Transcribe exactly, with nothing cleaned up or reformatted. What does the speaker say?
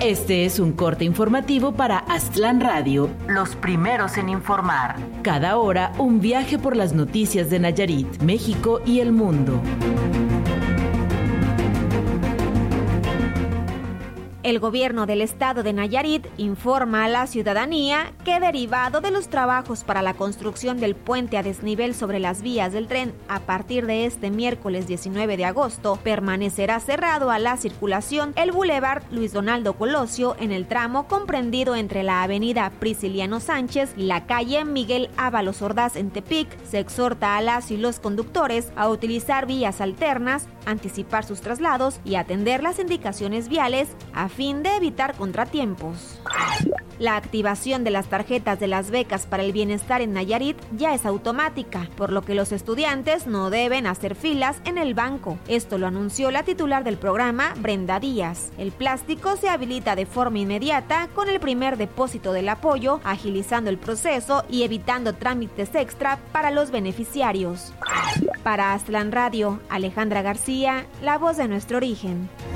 Este es un corte informativo para Aztlán Radio, los primeros en informar. Cada hora, un viaje por las noticias de Nayarit, México y el mundo. El gobierno del estado de Nayarit informa a la ciudadanía que, derivado de los trabajos para la construcción del puente a desnivel sobre las vías del tren, a partir de este miércoles diecinueve de agosto, permanecerá cerrado a la circulación el Boulevard Luis Donaldo Colosio en el tramo comprendido entre la avenida Prisciliano Sánchez y la calle Miguel Ábalos Ordaz en Tepic. Se exhorta a las y los conductores a utilizar vías alternas, anticipar sus traslados y atender las indicaciones viales a fin de evitar contratiempos. La activación de las tarjetas de las becas para el bienestar en Nayarit ya es automática, por lo que los estudiantes no deben hacer filas en el banco. Esto lo anunció la titular del programa, Brenda Díaz. El plástico se habilita de forma inmediata con el primer depósito del apoyo, agilizando el proceso y evitando trámites extra para los beneficiarios. Para Aztlán Radio, Alejandra García, la voz de nuestro origen.